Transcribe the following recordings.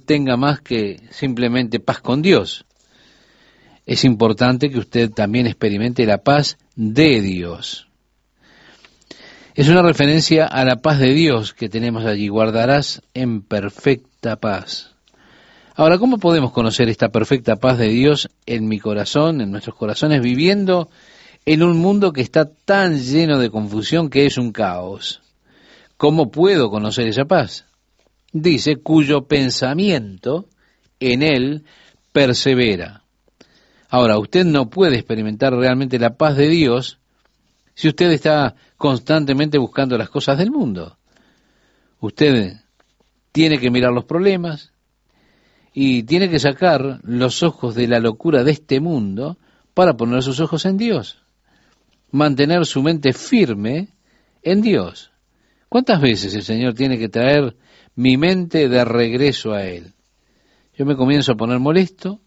tenga más que simplemente paz con Dios. Es importante que usted también experimente la paz de Dios. Es una referencia a la paz de Dios que tenemos allí. Guardarás en perfecta paz. Ahora, ¿cómo podemos conocer esta perfecta paz de Dios en mi corazón, en nuestros corazones, viviendo en un mundo que está tan lleno de confusión que es un caos? ¿Cómo puedo conocer esa paz? Dice, cuyo pensamiento en él persevera. Ahora, usted no puede experimentar realmente la paz de Dios si usted está constantemente buscando las cosas del mundo. Usted tiene que mirar los problemas y tiene que sacar los ojos de la locura de este mundo para poner sus ojos en Dios. Mantener su mente firme en Dios. ¿Cuántas veces el Señor tiene que traer mi mente de regreso a Él? Yo me comienzo a poner molesto,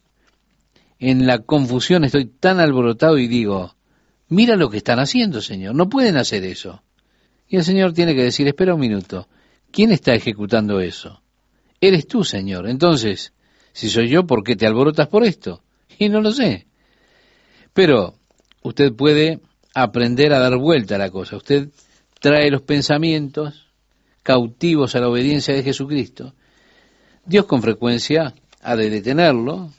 en la confusión estoy tan alborotado y digo, mira lo que están haciendo, Señor, no pueden hacer eso. Y el Señor tiene que decir, espera un minuto, ¿quién está ejecutando eso? Eres tú, Señor. Entonces, si soy yo, ¿por qué te alborotas por esto? Y no lo sé. Pero usted puede aprender a dar vuelta a la cosa. Usted trae los pensamientos cautivos a la obediencia de Jesucristo. Dios con frecuencia ha de detenerlo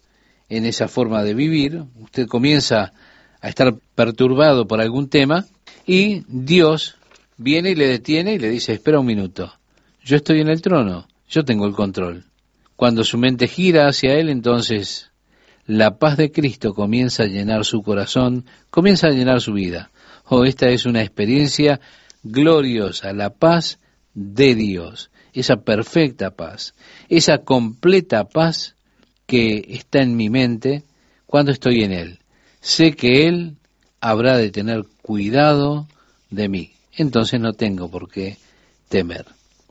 en esa forma de vivir. Usted comienza a estar perturbado por algún tema y Dios viene y le detiene y le dice, espera un minuto, yo estoy en el trono, yo tengo el control. Cuando su mente gira hacia Él, entonces la paz de Cristo comienza a llenar su corazón, comienza a llenar su vida. Oh, esta es una experiencia gloriosa, la paz de Dios, esa perfecta paz, esa completa paz que está en mi mente cuando estoy en Él. Sé que Él habrá de tener cuidado de mí, entonces no tengo por qué temer.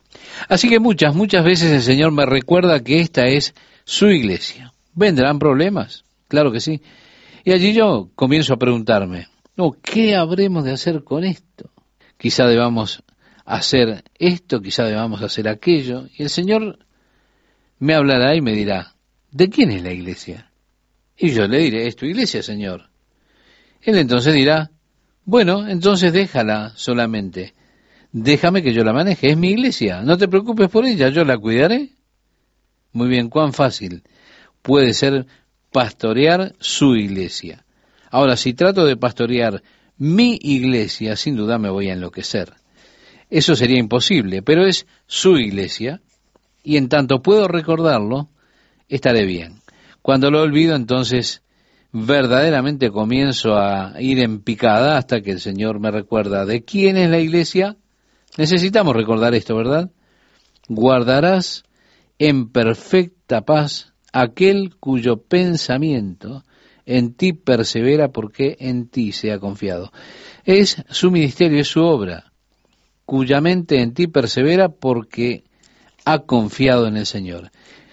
Así que muchas veces el Señor me recuerda que esta es su iglesia. ¿Vendrán problemas? Claro que sí. Y allí yo comienzo a preguntarme, ¿qué habremos de hacer con esto? Quizá debamos hacer esto, quizá debamos hacer aquello. Y el Señor me hablará y me dirá, ¿de quién es la iglesia? Y yo le diré, es tu iglesia, Señor. Él entonces dirá, bueno, entonces déjala solamente. Déjame que yo la maneje, es mi iglesia. No te preocupes por ella, yo la cuidaré. Muy bien, cuán fácil puede ser pastorear su iglesia. Ahora, si trato de pastorear mi iglesia, sin duda me voy a enloquecer. Eso sería imposible, pero es su iglesia, y en tanto puedo recordarlo, estaré bien. Cuando lo olvido, entonces verdaderamente comienzo a ir en picada hasta que el Señor me recuerda de quién es la iglesia. Necesitamos recordar esto, ¿verdad? Guardarás en perfecta paz aquel cuyo pensamiento en ti persevera porque en ti se ha confiado. Es su ministerio, es su obra, cuya mente en ti persevera porque ha confiado en el Señor.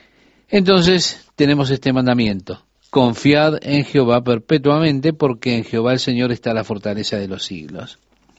Entonces tenemos este mandamiento, confiad en Jehová perpetuamente porque en Jehová el Señor está la fortaleza de los siglos.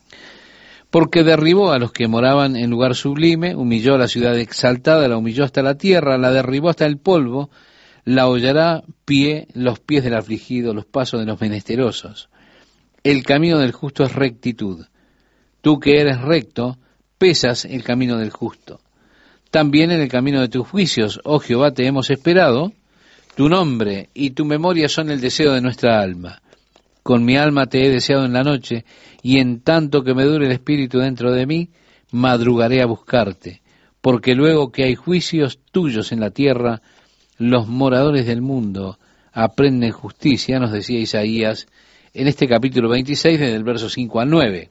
Porque derribó a los que moraban en lugar sublime, humilló a la ciudad exaltada, la humilló hasta la tierra, la derribó hasta el polvo, la hollará los pies del afligido, los pasos de los menesterosos. El camino del justo es rectitud. Tú que eres recto, pesas el camino del justo. También en el camino de tus juicios, oh Jehová, te hemos esperado. Tu nombre y tu memoria son el deseo de nuestra alma. Con mi alma te he deseado en la noche, y en tanto que me dure el espíritu dentro de mí, madrugaré a buscarte, porque luego que hay juicios tuyos en la tierra, los moradores del mundo aprenden justicia, nos decía Isaías en este capítulo 26, desde el verso 5 al 9.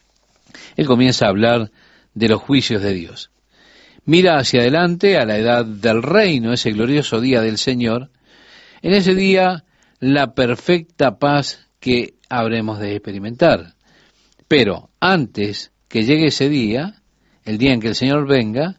Él comienza a hablar de los juicios de Dios. Mira hacia adelante a la edad del reino, ese glorioso día del Señor. En ese día, la perfecta paz que habremos de experimentar. Pero antes que llegue ese día, el día en que el Señor venga,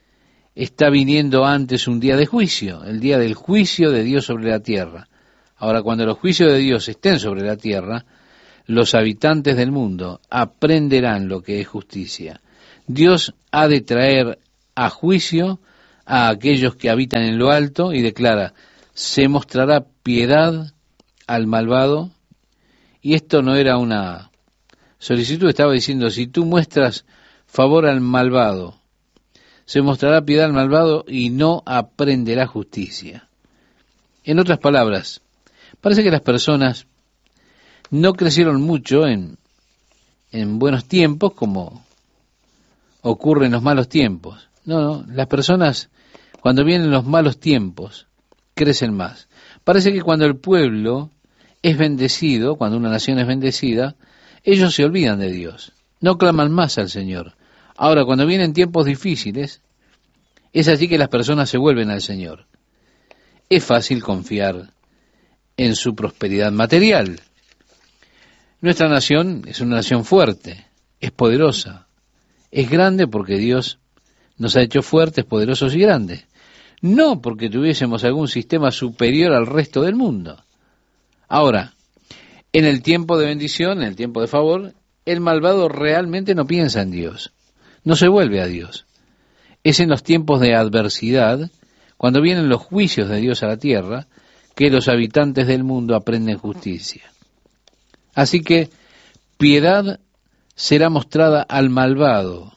está viniendo antes un día de juicio, el día del juicio de Dios sobre la tierra. Ahora, cuando los juicios de Dios estén sobre la tierra, los habitantes del mundo aprenderán lo que es justicia. Dios ha de traer a juicio a aquellos que habitan en lo alto y declara, se mostrará piedad al malvado. Y esto no era una solicitud, estaba diciendo, si tú muestras favor al malvado, se mostrará piedad al malvado y no aprenderá justicia. En otras palabras, parece que las personas no crecieron mucho en buenos tiempos como ocurre en los malos tiempos. No, las personas cuando vienen los malos tiempos crecen más. Parece que cuando el pueblo es bendecido, cuando una nación es bendecida, ellos se olvidan de Dios, no claman más al Señor. Ahora, cuando vienen tiempos difíciles, es allí que las personas se vuelven al Señor. Es fácil confiar en su prosperidad material. Nuestra nación es una nación fuerte, es poderosa, es grande porque Dios nos ha hecho fuertes, poderosos y grandes. No porque tuviésemos algún sistema superior al resto del mundo. Ahora, en el tiempo de bendición, en el tiempo de favor, el malvado realmente no piensa en Dios, no se vuelve a Dios. Es en los tiempos de adversidad, cuando vienen los juicios de Dios a la tierra, que los habitantes del mundo aprenden justicia. Así que piedad será mostrada al malvado,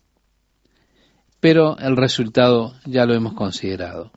pero el resultado ya lo hemos considerado.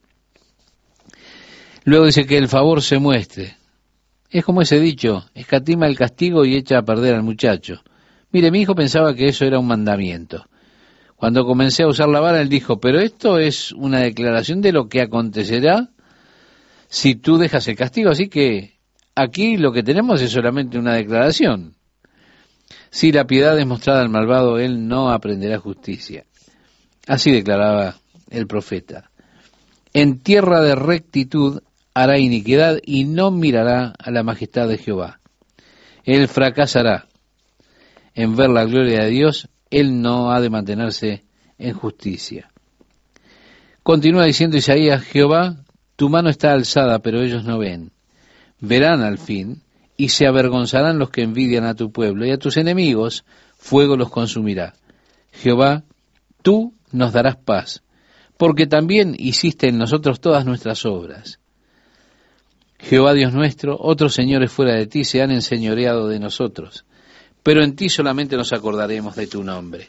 Luego dice que el favor se muestre. Es como ese dicho, escatima el castigo y echa a perder al muchacho. Mire, mi hijo pensaba que eso era un mandamiento. Cuando comencé a usar la vara, él dijo, pero esto es una declaración de lo que acontecerá si tú dejas el castigo. Así que aquí lo que tenemos es solamente una declaración. Si la piedad es mostrada al malvado, él no aprenderá justicia. Así declaraba el profeta. En tierra de rectitud hará iniquidad y no mirará a la majestad de Jehová. Él fracasará en ver la gloria de Dios, él no ha de mantenerse en justicia. Continúa diciendo Isaías, Jehová, tu mano está alzada, pero ellos no ven. Verán al fin, y se avergonzarán los que envidian a tu pueblo, y a tus enemigos fuego los consumirá. Jehová, tú nos darás paz, porque también hiciste en nosotros todas nuestras obras. Jehová Dios nuestro, otros señores fuera de ti se han enseñoreado de nosotros, pero en ti solamente nos acordaremos de tu nombre.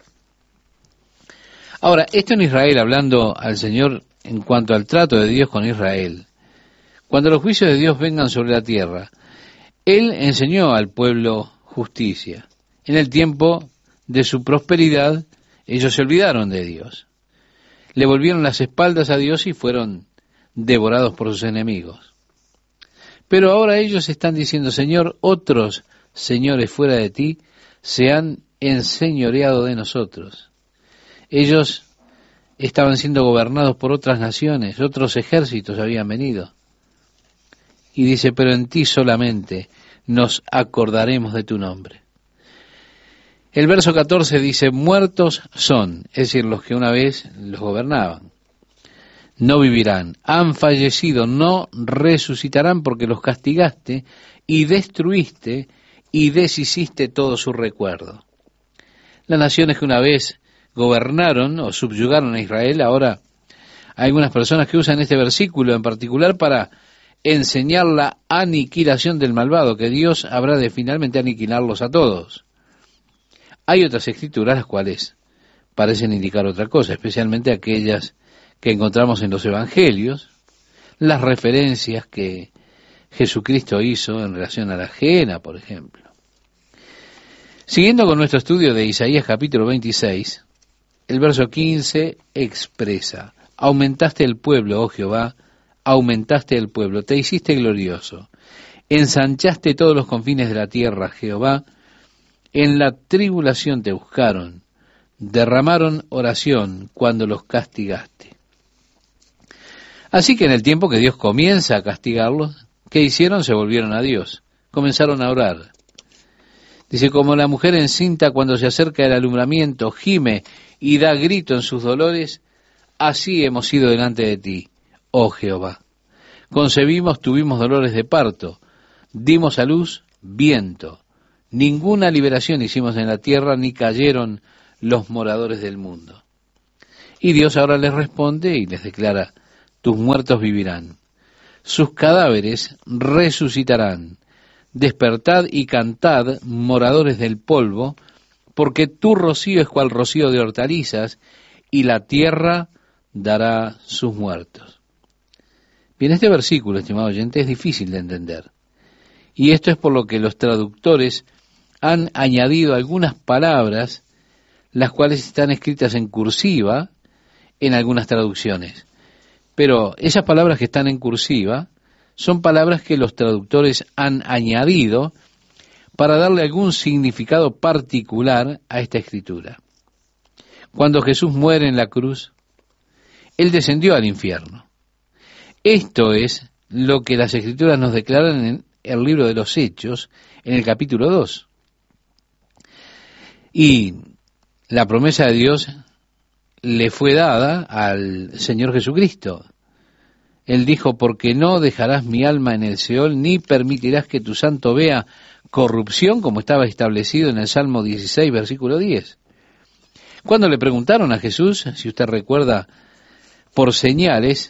Ahora, esto en Israel, hablando al Señor en cuanto al trato de Dios con Israel. Cuando los juicios de Dios vengan sobre la tierra, Él enseñó al pueblo justicia. En el tiempo de su prosperidad, ellos se olvidaron de Dios. Le volvieron las espaldas a Dios y fueron devorados por sus enemigos. Pero ahora ellos están diciendo, Señor, otros señores fuera de ti se han enseñoreado de nosotros. Ellos estaban siendo gobernados por otras naciones, otros ejércitos habían venido. Y dice, pero en ti solamente nos acordaremos de tu nombre. El verso 14 dice, muertos son, es decir, los que una vez los gobernaban. No vivirán, han fallecido, no resucitarán porque los castigaste y destruiste y deshiciste todo su recuerdo. Las naciones que una vez gobernaron o subyugaron a Israel, ahora hay algunas personas que usan este versículo en particular para enseñar la aniquilación del malvado, que Dios habrá de finalmente aniquilarlos a todos. Hay otras escrituras las cuales parecen indicar otra cosa, especialmente aquellas que encontramos en los evangelios, las referencias que Jesucristo hizo en relación a la gehenna, por ejemplo. Siguiendo con nuestro estudio de Isaías capítulo 26, el verso 15 expresa, aumentaste el pueblo, oh Jehová, aumentaste el pueblo, te hiciste glorioso, ensanchaste todos los confines de la tierra, Jehová, en la tribulación te buscaron, derramaron oración cuando los castigaste. Así que en el tiempo que Dios comienza a castigarlos, ¿qué hicieron? Se volvieron a Dios, comenzaron a orar. Dice, como la mujer encinta cuando se acerca el alumbramiento, gime y da grito en sus dolores, así hemos ido delante de ti, oh Jehová. Concebimos, tuvimos dolores de parto, dimos a luz viento. Ninguna liberación hicimos en la tierra, ni cayeron los moradores del mundo. Y Dios ahora les responde y les declara, tus muertos vivirán, sus cadáveres resucitarán, despertad y cantad, moradores del polvo, porque tu rocío es cual rocío de hortalizas, y la tierra dará sus muertos. Bien, este versículo, estimado oyente, es difícil de entender. Y esto es por lo que los traductores han añadido algunas palabras, las cuales están escritas en cursiva en algunas traducciones. Pero esas palabras que están en cursiva son palabras que los traductores han añadido para darle algún significado particular a esta escritura. Cuando Jesús muere en la cruz, Él descendió al infierno. Esto es lo que las escrituras nos declaran en el libro de los Hechos, en el capítulo 2. Y la promesa de Dios le fue dada al Señor Jesucristo. Él dijo, porque no dejarás mi alma en el Seol, ni permitirás que tu santo vea corrupción, como estaba establecido en el Salmo 16, versículo 10. Cuando le preguntaron a Jesús, si usted recuerda, por señales,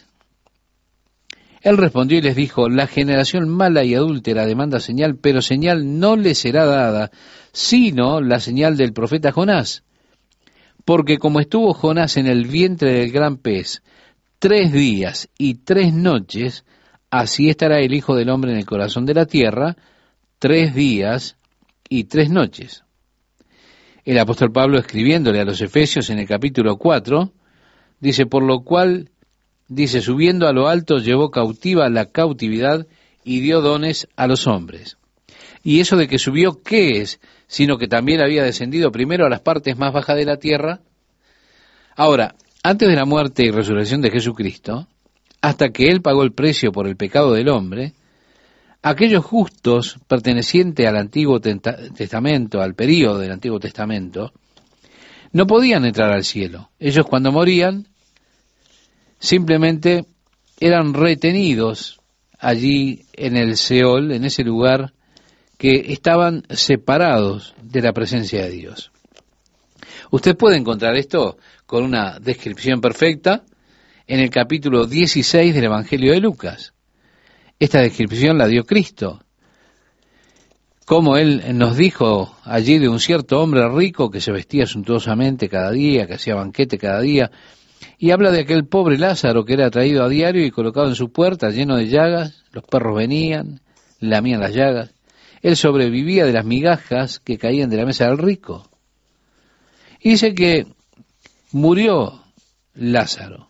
Él respondió y les dijo, la generación mala y adúltera demanda señal, pero señal no le será dada, sino la señal del profeta Jonás. Porque como estuvo Jonás en el vientre del gran pez 3 días y 3 noches, así estará el Hijo del Hombre en el corazón de la tierra 3 días y 3 noches. El apóstol Pablo, escribiéndole a los Efesios en el capítulo 4, dice, por lo cual, dice, subiendo a lo alto, llevó cautiva la cautividad y dio dones a los hombres. Y eso de que subió, ¿qué es? Sino que también había descendido primero a las partes más bajas de la tierra. Ahora, antes de la muerte y resurrección de Jesucristo, hasta que Él pagó el precio por el pecado del hombre, aquellos justos pertenecientes al Antiguo Testamento, al período del Antiguo Testamento, no podían entrar al cielo. Ellos cuando morían, simplemente eran retenidos allí en el Seol, en ese lugar que estaban separados de la presencia de Dios. Usted puede encontrar esto con una descripción perfecta en el capítulo 16 del Evangelio de Lucas. Esta descripción la dio Cristo. Como Él nos dijo allí de un cierto hombre rico que se vestía suntuosamente cada día, que hacía banquete cada día, y habla de aquel pobre Lázaro que era traído a diario y colocado en su puerta lleno de llagas, los perros venían, lamían las llagas. Él sobrevivía de las migajas que caían de la mesa del rico. Y dice que murió Lázaro.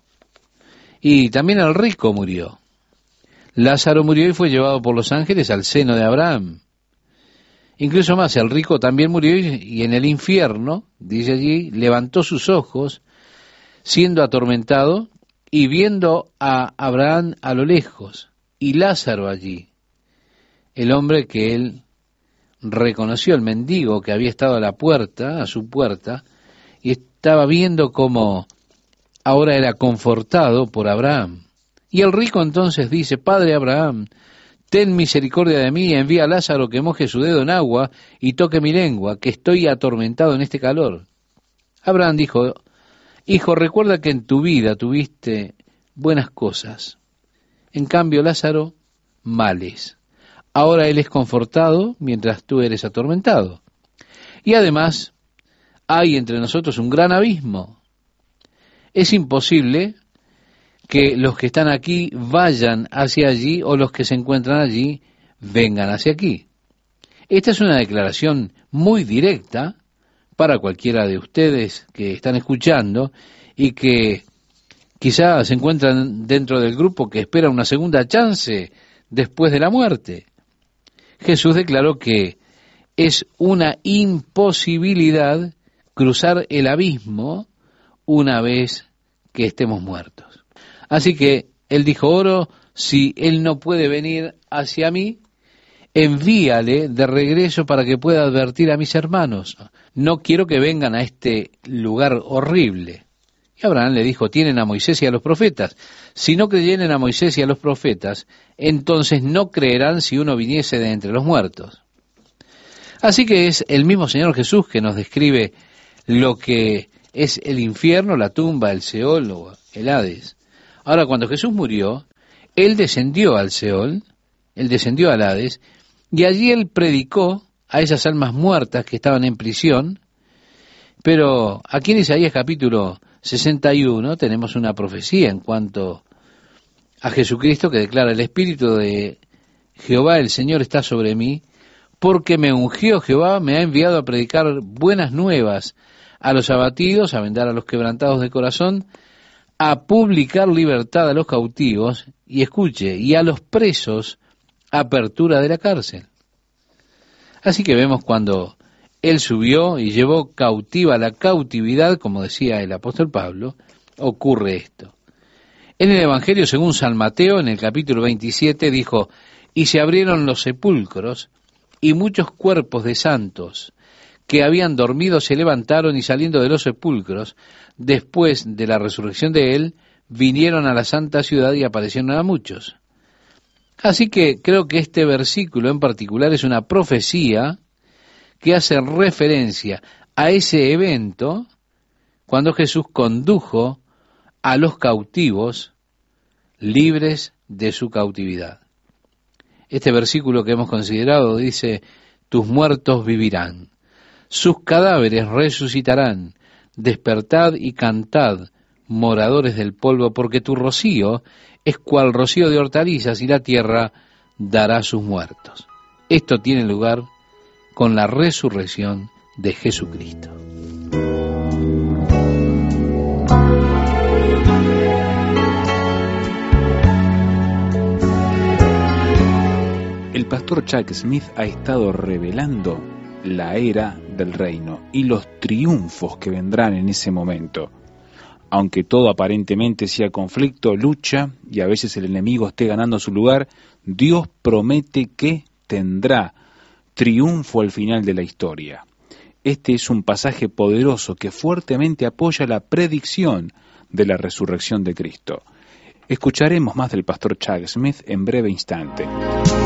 Y también el rico murió. Lázaro murió y fue llevado por los ángeles al seno de Abraham. Incluso más, el rico también murió y en el infierno, dice allí, levantó sus ojos, siendo atormentado y viendo a Abraham a lo lejos y Lázaro allí, el hombre que él reconoció, el mendigo que había estado a la puerta, a su puerta, y estaba viendo cómo ahora era confortado por Abraham. Y el rico entonces dice, Padre Abraham, ten misericordia de mí, envía a Lázaro que moje su dedo en agua y toque mi lengua, que estoy atormentado en este calor. Abraham dijo, Hijo, recuerda que en tu vida tuviste buenas cosas, en cambio Lázaro, males. Ahora él es confortado mientras tú eres atormentado. Y además, hay entre nosotros un gran abismo. Es imposible que los que están aquí vayan hacia allí o los que se encuentran allí vengan hacia aquí. Esta es una declaración muy directa para cualquiera de ustedes que están escuchando y que quizás se encuentran dentro del grupo que espera una segunda chance después de la muerte. Jesús declaró que es una imposibilidad cruzar el abismo una vez que estemos muertos. Así que Él dijo, oro, si Él no puede venir hacia mí, envíale de regreso para que pueda advertir a mis hermanos. No quiero que vengan a este lugar horrible. Y Abraham le dijo, tienen a Moisés y a los profetas. Si no creyeren a Moisés y a los profetas, entonces no creerán si uno viniese de entre los muertos. Así que es el mismo Señor Jesús que nos describe lo que es el infierno, la tumba, el Seol o el Hades. Ahora, cuando Jesús murió, Él descendió al Seol, Él descendió al Hades, y allí Él predicó a esas almas muertas que estaban en prisión. Pero aquí en Isaías capítulo 61 tenemos una profecía en cuanto a Jesucristo que declara: el Espíritu de Jehová, el Señor, está sobre mí, porque me ungió Jehová, me ha enviado a predicar buenas nuevas a los abatidos, a vendar a los quebrantados de corazón, a publicar libertad a los cautivos, y escuche, y a los presos apertura de la cárcel. Así que vemos cuando Él subió y llevó cautiva la cautividad, como decía el apóstol Pablo, ocurre esto. En el Evangelio según San Mateo, en el capítulo 27, dijo: y se abrieron los sepulcros, y muchos cuerpos de santos que habían dormido se levantaron, y saliendo de los sepulcros, después de la resurrección de Él, vinieron a la santa ciudad y aparecieron a muchos. Así que creo que este versículo en particular es una profecía que hace referencia a ese evento cuando Jesús condujo a los cautivos libres de su cautividad. Este versículo que hemos considerado dice: tus muertos vivirán, sus cadáveres resucitarán, despertad y cantad, moradores del polvo, porque tu rocío es cual rocío de hortalizas, y la tierra dará sus muertos. Esto tiene lugar con la resurrección de Jesucristo. El pastor Chuck Smith ha estado revelando la era del reino y los triunfos que vendrán en ese momento. Aunque todo aparentemente sea conflicto, lucha, y a veces el enemigo esté ganando su lugar, Dios promete que tendrá triunfo al final de la historia. Este es un pasaje poderoso que fuertemente apoya la predicción de la resurrección de Cristo. Escucharemos más del pastor Chuck Smith en breve instante.